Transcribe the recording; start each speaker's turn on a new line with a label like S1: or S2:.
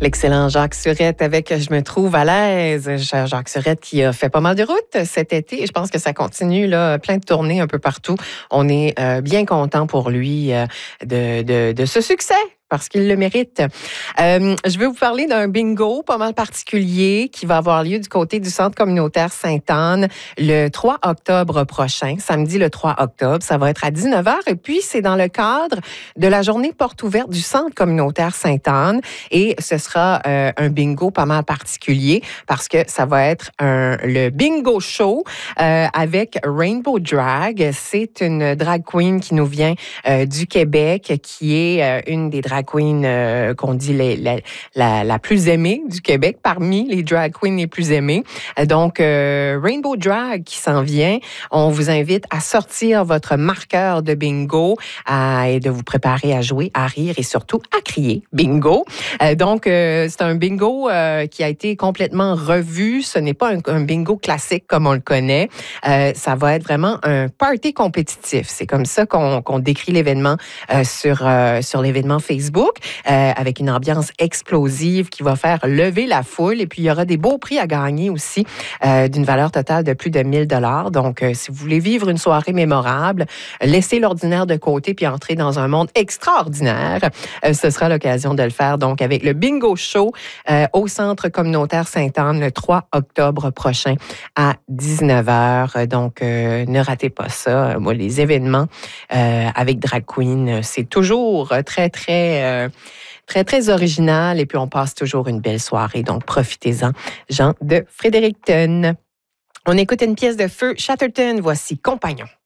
S1: L'excellent Jacques Surette avec Je me trouve à l'aise. Jacques Surette qui a fait pas mal de routes cet été et je pense que ça continue, là, plein de tournées un peu partout. On est bien content pour lui de ce succès, parce qu'il le mérite. Je vais vous parler d'un bingo pas mal particulier qui va avoir lieu du côté du Centre communautaire Sainte-Anne le 3 octobre prochain, samedi le 3 octobre. Ça va être à 19h et puis c'est dans le cadre de la journée porte ouverte du Centre communautaire Sainte-Anne et ce sera un bingo pas mal particulier parce que ça va être le bingo show avec Rainbow Drag. C'est une drag queen qui nous vient du Québec, qui est une des drag queen qu'on dit la plus aimée du Québec, parmi les drag queens les plus aimées. Donc, Rainbow Drag qui s'en vient. On vous invite à sortir votre marqueur de bingo et de vous préparer à jouer, à rire et surtout à crier bingo. Donc, c'est un bingo qui a été complètement revu. Ce n'est pas un bingo classique comme on le connaît. Ça va être vraiment un party compétitif. C'est comme ça qu'on décrit l'événement sur l'événement Facebook, avec une ambiance explosive qui va faire lever la foule. Et puis, il y aura des beaux prix à gagner aussi, d'une valeur totale de plus de 1 000 $. Donc, si vous voulez vivre une soirée mémorable, laissez l'ordinaire de côté puis entrez dans un monde extraordinaire. Ce sera l'occasion de le faire. Donc, avec le Bingo Show au Centre communautaire Sainte-Anne le 3 octobre prochain à 19h. Donc, ne ratez pas ça. Moi, les événements avec Drag Queen, c'est toujours très original et puis on passe toujours une belle soirée. Donc, profitez-en. Jean de Fredericton. On écoute une pièce de Feu Chatterton. Voici Compagnon.